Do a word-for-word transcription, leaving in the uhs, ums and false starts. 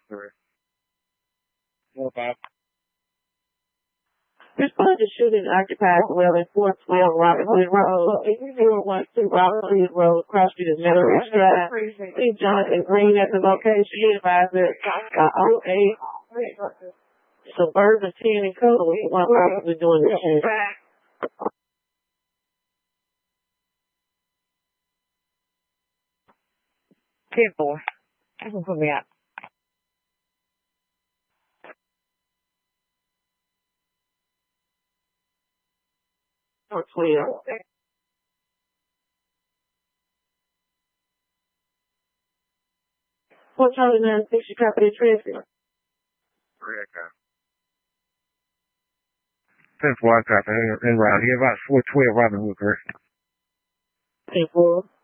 Correct. Four five. Respond to shooting occupied well in four twelve Robert Hood Road, eight zero one two Robert Hood Road, Cross Street, Middle Ridge Drive. See Jonathan Green at the location. He advised that uh, O A Suburban ten and Code one possibly doing the shooting. ten four. You can put me out. Or twelve. Four Charlie nine six, you copy the transcript. Correct. ten four, I copy. In route. Here about four twelve Robin Hood, correct? ten four.